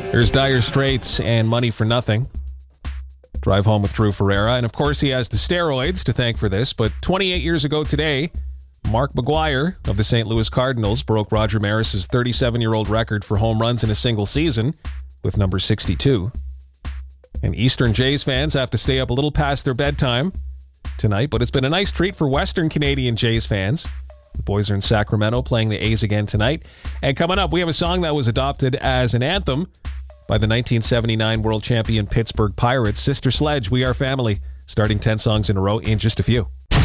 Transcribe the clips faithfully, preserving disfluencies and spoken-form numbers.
There's Dire Straits and Money for Nothing. Drive Home with Drew Ferreira. And of course, he has the steroids to thank for this. But twenty-eight years ago today, Mark McGwire of the Saint Louis Cardinals broke Roger Maris's thirty-seven-year-old record for home runs in a single season with number sixty-two. And Eastern Jays fans have to stay up a little past their bedtime tonight, but it's been a nice treat for Western Canadian Jays fans. The boys are in Sacramento playing the A's again tonight. And coming up, we have a song that was adopted as an anthem by the nineteen seventy-nine world champion Pittsburgh Pirates. Sister Sledge, We Are Family, starting ten songs in a row in just a few.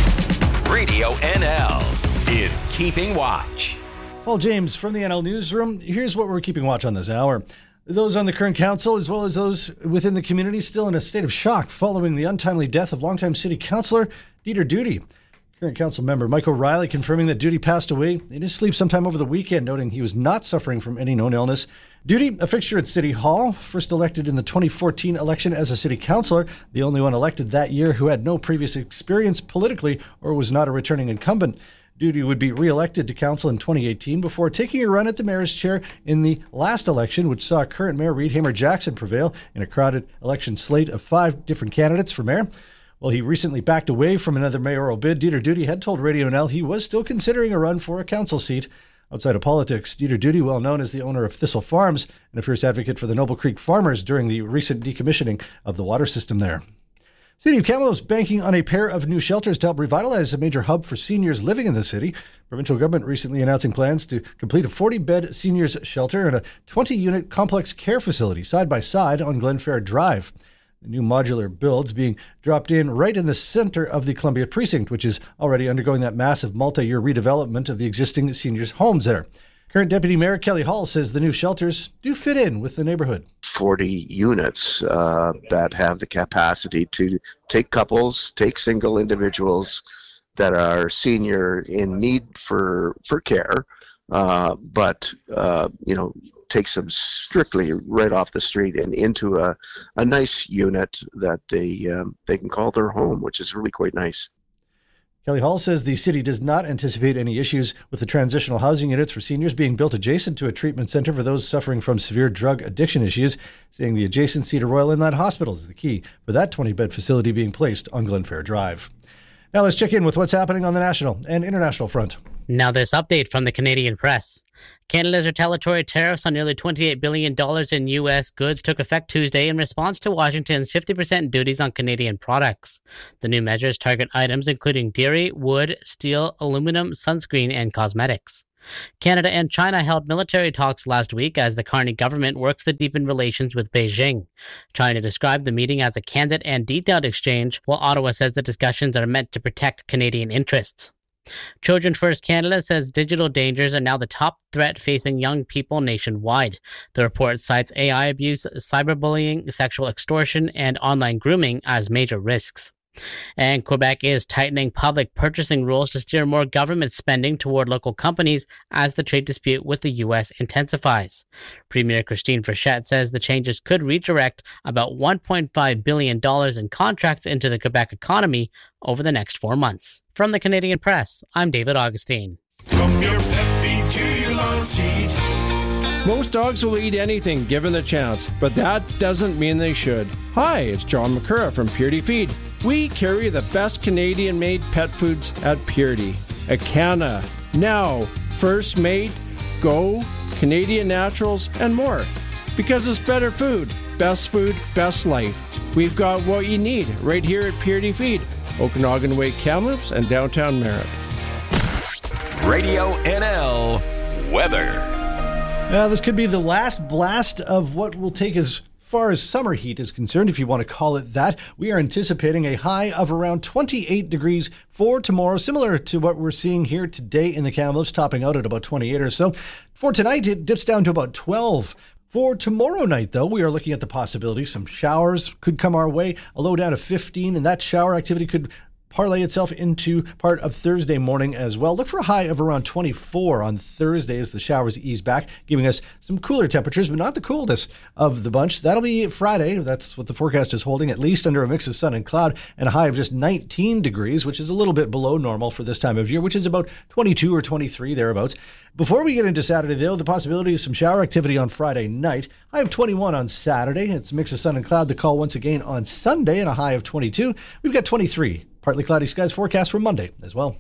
Radio N L is Keeping Watch. Well, James, from the N L Newsroom, here's what we're keeping watch on this hour. Those on the current council, as well as those within the community, still in a state of shock following the untimely death of longtime city councillor Dieter Duty. Current council member Mike O'Reilly confirming that Duty passed away in his sleep sometime over the weekend, noting he was not suffering from any known illness. Duty, a fixture at City Hall, first elected in the twenty fourteen election as a city councillor, the only one elected that year who had no previous experience politically or was not a returning incumbent. Duty would be re-elected to council in twenty eighteen before taking a run at the mayor's chair in the last election, which saw current mayor Reed Hamer Jackson prevail in a crowded election slate of five different candidates for mayor. Well, he recently backed away from another mayoral bid. Dieter Duty had told Radio N L he was still considering a run for a council seat. Outside of politics, Dieter Duty, well known as the owner of Thistle Farms and a fierce advocate for the Noble Creek farmers during the recent decommissioning of the water system there. City of Kamloops banking on a pair of new shelters to help revitalize a major hub for seniors living in the city. Provincial government recently announcing plans to complete a forty-bed seniors shelter and a twenty-unit complex care facility side by side on Glenfair Drive. The new modular builds being dropped in right in the center of the Columbia Precinct, which is already undergoing that massive multi-year redevelopment of the existing seniors' homes there. Current Deputy Mayor Kelly Hall says the new shelters do fit in with the neighborhood. forty units uh, that have the capacity to take couples, take single individuals that are senior in need for for care, uh, but uh, you know, takes them strictly right off the street and into a, a nice unit that they um, they can call their home, which is really quite nice. Kelly Hall says the city does not anticipate any issues with the transitional housing units for seniors being built adjacent to a treatment center for those suffering from severe drug addiction issues, saying the adjacency to Royal Inland Hospital is the key for that twenty-bed facility being placed on Glenfair Drive. Now let's check in with what's happening on the national and international front. Now this update from the Canadian press. Canada's retaliatory tariffs on nearly twenty-eight billion dollars in U S goods took effect Tuesday in response to Washington's fifty percent duties on Canadian products. The new measures target items including dairy, wood, steel, aluminum, sunscreen, and cosmetics. Canada and China held military talks last week as the Carney government works to deepen relations with Beijing. China described the meeting as a candid and detailed exchange, while Ottawa says the discussions are meant to protect Canadian interests. Children First Canada says digital dangers are now the top threat facing young people nationwide. The report cites A I abuse, cyberbullying, sexual extortion, and online grooming as major risks. And Quebec is tightening public purchasing rules to steer more government spending toward local companies as the trade dispute with the U S intensifies. Premier Christine Frechette says the changes could redirect about one point five billion dollars in contracts into the Quebec economy over the next four months. From the Canadian Press, I'm David Augustine. From your pet feed to your lawn seat. Most dogs will eat anything given the chance, but that doesn't mean they should. Hi, it's John McCurra from Purity Feed. We carry the best Canadian-made pet foods at Purity. Acana, Now, First Mate, Go, Canadian Naturals, and more. Because it's better food, best food, best life. We've got what you need right here at Purity Feed, Okanagan Way, Kamloops, and downtown Merritt. Radio N L weather. Now, this could be the last blast of what will take as far as summer heat is concerned, if you want to call it that. We are anticipating a high of around twenty-eight degrees for tomorrow, similar to what we're seeing here today in the Kamloops, topping out at about twenty-eight or so. For tonight, it dips down to about twelve. For tomorrow night, though, we are looking at the possibility some showers could come our way, a low down to fifteen, and that shower activity could parlay itself into part of Thursday morning as well. Look for a high of around twenty-four on Thursday as the showers ease back, giving us some cooler temperatures, but not the coldest of the bunch. That'll be Friday. That's what the forecast is holding, at least under a mix of sun and cloud, and a high of just nineteen degrees, which is a little bit below normal for this time of year, which is about twenty-two or twenty-three thereabouts. Before we get into Saturday, though, the possibility of some shower activity on Friday night. High of twenty-one on Saturday. It's a mix of sun and cloud. The call once again on Sunday and a high of twenty-two. We've got twenty-three. Partly cloudy skies forecast for Monday as well.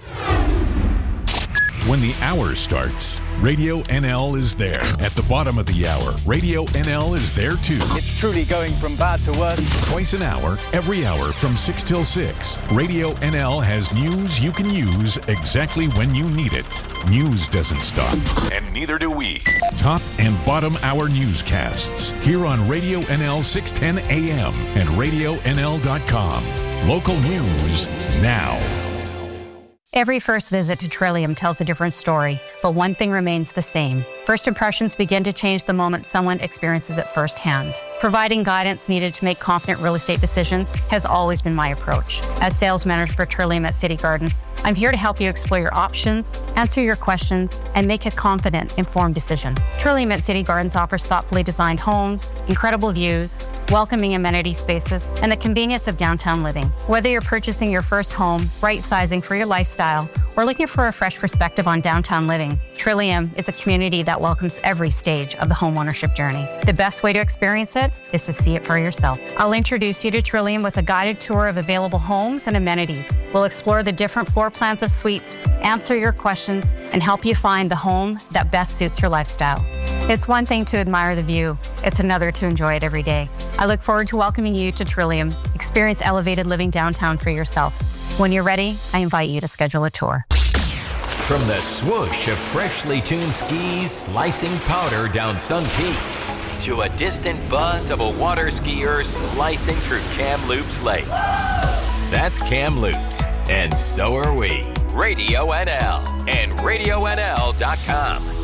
When the hour starts, Radio N L is there. At the bottom of the hour, Radio N L is there too. It's truly going from bad to worse. Twice an hour, every hour from six till six. Radio N L has news you can use exactly when you need it. News doesn't stop, and neither do we. Top and bottom hour newscasts here on Radio N L six ten A M and radio n l dot com. Local news now. Every first visit to Trillium tells a different story, but one thing remains the same. First impressions begin to change the moment someone experiences it firsthand. Providing guidance needed to make confident real estate decisions has always been my approach. As sales manager for Trillium at City Gardens, I'm here to help you explore your options, answer your questions, and make a confident, informed decision. Trillium at City Gardens offers thoughtfully designed homes, incredible views, welcoming amenity spaces, and the convenience of downtown living. Whether you're purchasing your first home, right-sizing for your lifestyle, or looking for a fresh perspective on downtown living, Trillium is a community that welcomes every stage of the homeownership journey. The best way to experience it is to see it for yourself. I'll introduce you to Trillium with a guided tour of available homes and amenities. We'll explore the different floor plans of suites, answer your questions, and help you find the home that best suits your lifestyle. It's one thing to admire the view, it's another to enjoy it every day. I look forward to welcoming you to Trillium. Experience elevated living downtown for yourself. When you're ready, I invite you to schedule a tour. From the swoosh of freshly tuned skis slicing powder down Sun Peaks to a distant buzz of a water skier slicing through Kamloops Lake. That's Kamloops, and so are we. Radio N L and radio n l dot com.